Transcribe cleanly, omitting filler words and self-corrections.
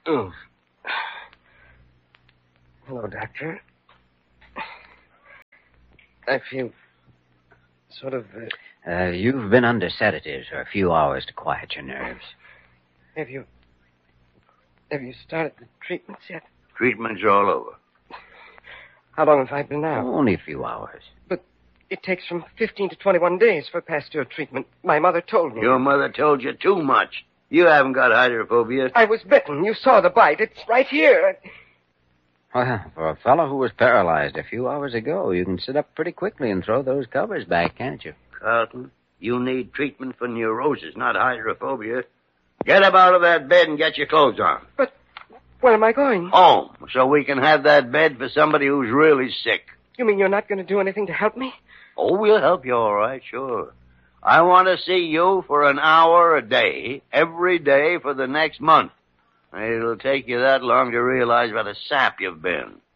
Oh. Hello, Doctor. I feel sort of... You've been under sedatives for a few hours to quiet your nerves. Have you started the treatments yet? Treatment's all over. How long have I been out? Only a few hours. But it takes from 15 to 21 days for Pasteur treatment. My mother told me. Your mother told you too much. You haven't got hydrophobia. I was bitten. You saw the bite. It's right here. Well, for a fellow who was paralyzed a few hours ago, you can sit up pretty quickly and throw those covers back, can't you? Carlton, you need treatment for neurosis, not hydrophobia. Get up out of that bed and get your clothes on. But where am I going? Home, so we can have that bed for somebody who's really sick. You mean you're not going to do anything to help me? Oh, we'll help you all right, sure. I want to see you for an hour a day, every day for the next month. It'll take you that long to realize what a sap you've been.